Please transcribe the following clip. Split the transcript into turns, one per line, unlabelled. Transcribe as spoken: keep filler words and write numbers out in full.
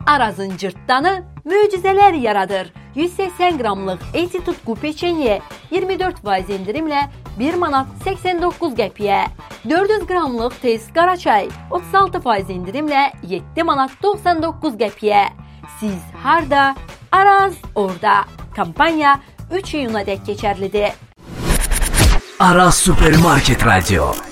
Arazın cırtdanı möcüzələr yaradır. yüz səksən qramlıq Eti Tutku peçenye iyirmi dörd faiz indirimlə bir manat səksən doqquz qəpiyə. dörd yüz qramlıq tez qara çay otuz altı faiz indirimlə yeddi manat doxsan doqquz qəpiyə. Siz harda? Araz orada. Kampanya üç iyuna dək keçərlidir.
Araz Supermarket Radyo.